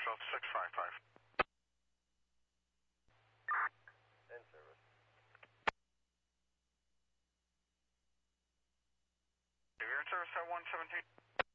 Delta 655. In service. You're in service at 117.